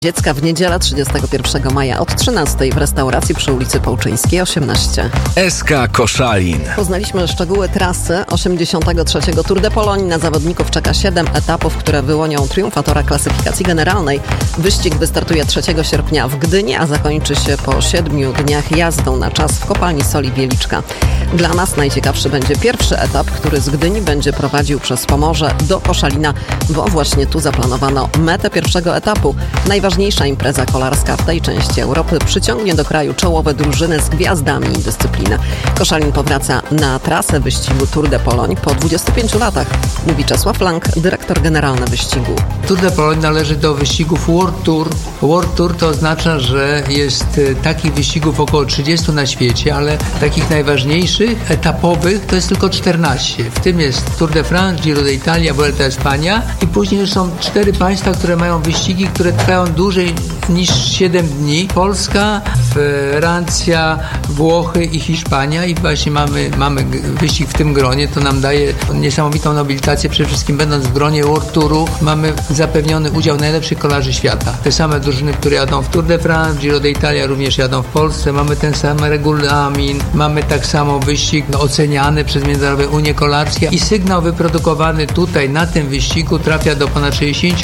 Dziecka w niedzielę 31 maja od 13 w restauracji przy ulicy Połczyńskiej 18. SK Koszalin. Poznaliśmy szczegóły trasy 83. Tour de Pologne. Na zawodników czeka 7 etapów, które wyłonią triumfatora klasyfikacji generalnej. Wyścig wystartuje 3 sierpnia w Gdyni, a zakończy się po 7 dniach jazdą na czas w kopalni soli Wieliczka. Dla nas najciekawszy będzie pierwszy etap, który z Gdyni będzie prowadził przez Pomorze do Koszalina, bo właśnie tu zaplanowano metę pierwszego etapu. Najważniejsza impreza kolarska w tej części Europy przyciągnie do kraju czołowe drużyny z gwiazdami dyscypliny. Koszalin powraca na trasę wyścigu Tour de Pologne po 25 latach, mówi Czesław Lang, dyrektor generalny wyścigu. Tour de Pologne należy do wyścigów World Tour. World Tour to oznacza, że jest takich wyścigów około 30 na świecie, ale takich najważniejszych, etapowych to jest tylko 14. W tym jest Tour de France, Giro d'Italia, Vuelta a España i później są 4 państwa, które mają wyścigi, które trwają dłużej niż 7 dni. Polska, Francja, Włochy i Hiszpania i właśnie mamy wyścig w tym gronie. To nam daje niesamowitą nobilitację. Przede wszystkim będąc w gronie World Touru mamy zapewniony udział najlepszych kolarzy świata. Te same drużyny, które jadą w Tour de France, Giro d'Italia również jadą w Polsce. Mamy ten sam regulamin, mamy tak samo wyścig oceniany przez Międzynarodowe Unie Kolarskie i sygnał wyprodukowany tutaj na tym wyścigu trafia do ponad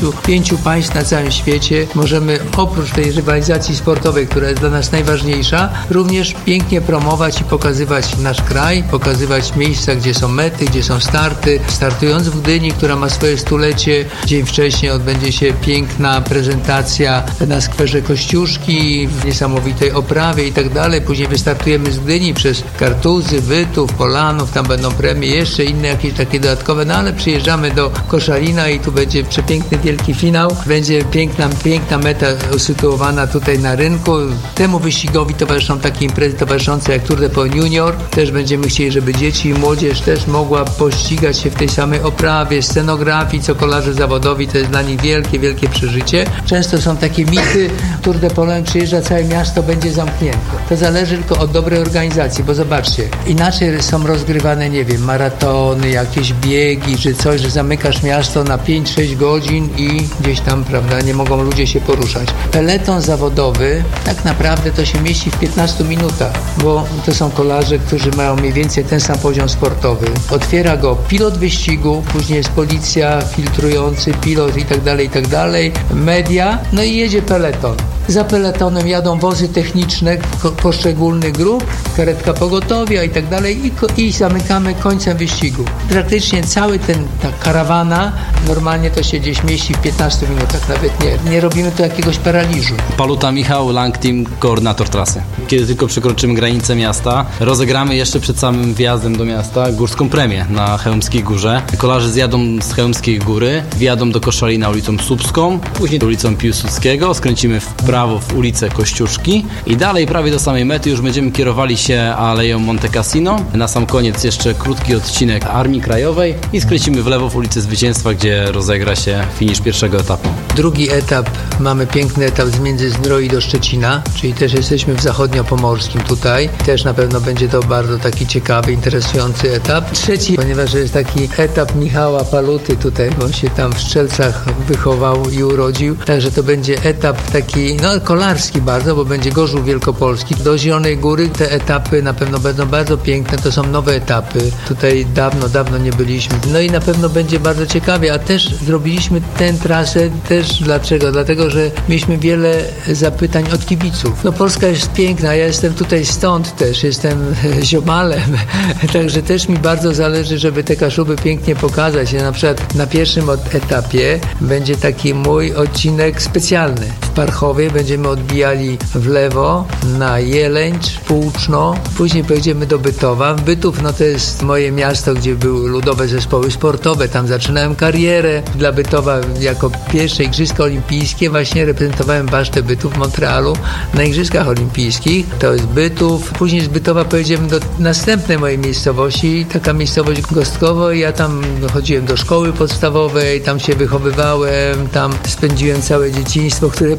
65 państw na całym świecie. Możemy oprócz tej rywalizacji sportowej, która jest dla nas najważniejsza, również pięknie promować i pokazywać nasz kraj, pokazywać miejsca, gdzie są mety, gdzie są starty. Startując w Gdyni, która ma swoje stulecie, dzień wcześniej odbędzie się piękna prezentacja na skwerze Kościuszki w niesamowitej oprawie i tak dalej. Później wystartujemy z Gdyni przez Kartuzy, Wytów, Polanów, tam będą premie, jeszcze inne jakieś takie dodatkowe, no ale przyjeżdżamy do Koszalina i tu będzie przepiękny wielki finał. Będzie piękna meta usytuowana tutaj na rynku. Temu wyścigowi towarzyszą takie imprezy towarzyszące jak Tour de Pologne Junior. Też będziemy chcieli, żeby dzieci i młodzież też mogła pościgać się w tej samej oprawie, scenografii, co kolarze zawodowi. To jest dla nich wielkie przeżycie. Często są takie mity, Tour de Pologne przyjeżdża, całe miasto będzie zamknięte. To zależy tylko od dobrej organizacji, bo zobaczcie, inaczej są rozgrywane, nie wiem, maratony, jakieś biegi, czy coś, że zamykasz miasto na 5-6 godzin i gdzieś tam, prawda, nie mogą ludzie się poruszać. Peleton zawodowy tak naprawdę to się mieści w 15 minutach, bo to są kolarze, którzy mają mniej więcej ten sam poziom sportowy. Otwiera go pilot wyścigu, później jest policja, filtrujący pilot i tak dalej, media, no i jedzie peleton. Za peletonem jadą wozy techniczne poszczególnych grup, karetka pogotowia i tak dalej i zamykamy końcem wyścigu. Praktycznie cały ta karawana normalnie to się gdzieś mieści w 15 minutach, nawet nie robimy tu jakiegoś paraliżu. Paluta Michał, Lang Team, koordynator trasy. Kiedy tylko przekroczymy granicę miasta, rozegramy jeszcze przed samym wjazdem do miasta górską premię na Chełmskiej Górze. Kolarze zjadą z Chełmskiej Góry, wjadą do Koszalina ulicą Słupską, później ulicą Piłsudskiego, skręcimy w prawo w ulicę Kościuszki i dalej prawie do samej mety już będziemy kierowali się aleją Monte Cassino. Na sam koniec jeszcze krótki odcinek Armii Krajowej i skręcimy w lewo w ulicę Zwycięstwa, gdzie rozegra się finisz pierwszego etapu. Drugi etap, mamy piękny etap z Międzyzdroi do Szczecina, czyli też jesteśmy w zachodniopomorskim tutaj. Też na pewno będzie to bardzo taki ciekawy, interesujący etap. Trzeci, ponieważ jest taki etap Michała Paluty tutaj, bo on się tam w Strzelcach wychował i urodził. Także to będzie etap taki, kolarski bardzo, bo będzie Gorzów Wielkopolski. Do Zielonej Góry te etapy na pewno będą bardzo piękne, to są nowe etapy. Tutaj dawno nie byliśmy. No i na pewno będzie bardzo ciekawie, a też zrobiliśmy tę trasę też dlaczego? Dlatego, że mieliśmy wiele zapytań od kibiców. Polska jest piękna, ja jestem tutaj stąd też, jestem ziomalem, także też mi bardzo zależy, żeby te Kaszuby pięknie pokazać. Na przykład na pierwszym etapie będzie taki mój odcinek specjalny. W Parchowie będziemy odbijali w lewo na Jelęcz, Płuczno, później pojedziemy do Bytowa. Bytów, to jest moje miasto, gdzie były ludowe zespoły sportowe, tam zaczynałem karierę. Dla Bytowa jako pierwsze Igrzyska Olimpijskie właśnie reprezentowałem Basztę Bytów w Montrealu na Igrzyskach Olimpijskich. To jest Bytów. Później z Bytowa pojedziemy do następnej mojej miejscowości, taka miejscowość Gostkowo i ja tam chodziłem do szkoły podstawowej, tam się wychowywałem, tam spędziłem całe dzieciństwo, które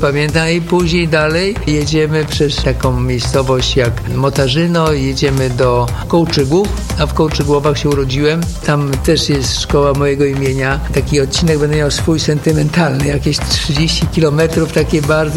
pamiętam. I później dalej jedziemy przez taką miejscowość jak Motarzyno, jedziemy do Kołczygłów, a w Kołczygłowach się urodziłem. Tam też jest szkoła mojego imienia. Taki odcinek będę miał swój sentymentalny, jakieś 30 kilometrów, takie bardzo